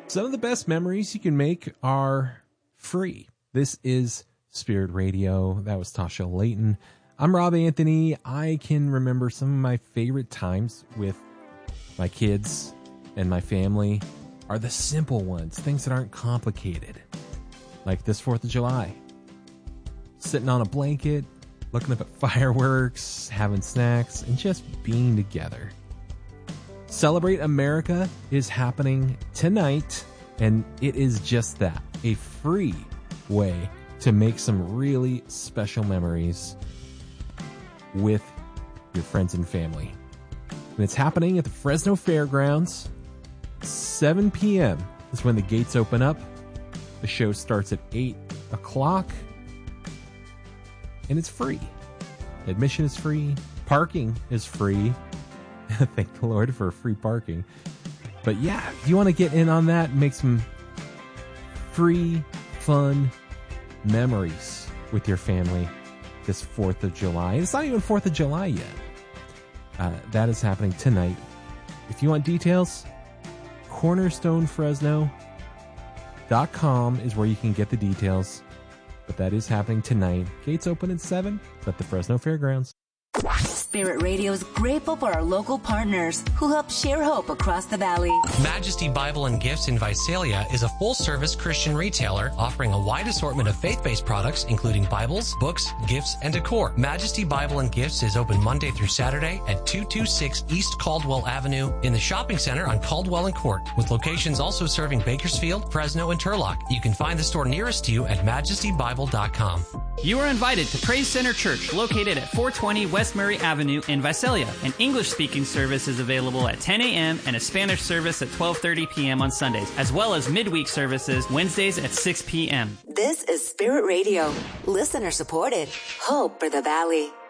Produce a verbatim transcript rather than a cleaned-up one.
Some of the best memories you can make are free. This is Spirit Radio. That was Tasha Layton. I'm Rob Anthony. I can remember some of my favorite times with my kids and my family are the simple ones, things that aren't complicated. Like this fourth of July. Sitting on a blanket, looking up at fireworks, having snacks, and just being together. Celebrate America is happening tonight, and it is just that, a free way to make some really special memories with your friends and family. And it's happening at the Fresno Fairgrounds. seven p.m. is when the gates open up. The show starts at eight o'clock, and it's free. Admission is free. Parking is free. Thank the Lord for free parking. But yeah, if you want to get in on that and make some free, fun memories with your family this fourth of July. It's not even fourth of July yet. Uh, that is happening tonight. If you want details, cornerstone fresno dot com is where you can get the details. But that is happening tonight. Gates open at seven. It's at the Fresno Fairgrounds. Spirit Radio is grateful for our local partners who help share hope across the valley. Majesty Bible and Gifts in Visalia is a full-service Christian retailer offering a wide assortment of faith-based products, including Bibles, books, gifts, and decor. Majesty Bible and Gifts is open Monday through Saturday at two twenty-six East Caldwell Avenue in the shopping center on Caldwell and Court, with locations also serving Bakersfield, Fresno, and Turlock. You can find the store nearest to you at majesty bible dot com. You are invited to Praise Center Church, located at four twenty West Murray Avenue in Visalia. An English-speaking service is available at ten a.m. and a Spanish service at twelve thirty p.m. on Sundays, as well as midweek services Wednesdays at six p.m. This is Spirit Radio, listener supported. Hope for the Valley.